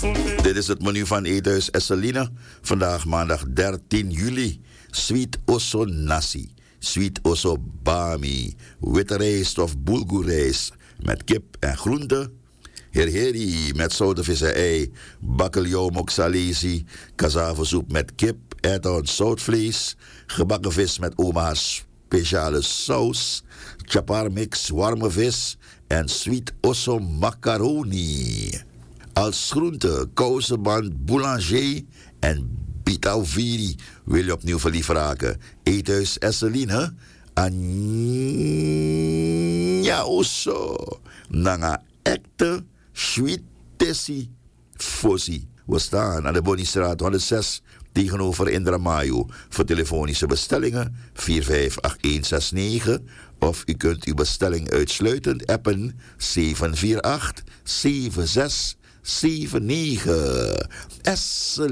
Dit is het menu van Eethuis Esseline. Vandaag maandag 13 juli. Sweet osso nasi. Sweet osso bami. Witte rijst of bulgurrijst. Met kip en groenten. Herheri met zoute vis en ei. Bakkeljauw moksalesi. Cassavosoep met kip. Erwten zoutvlees. Gebakken vis met oma's speciale saus. Chaparmix warme vis. En sweet osso macaroni. Als groente, kousenband, boulanger en bitauviri. Wil je opnieuw verliefd raken? Eethuis Esseline. Anja osso. Nanga ekte, sweetessi, fossi. We staan aan de Bonistraat 106 tegenover Indramayo. Voor telefonische bestellingen 458169. Of u kunt uw bestelling uitsluitend appen 748 7679.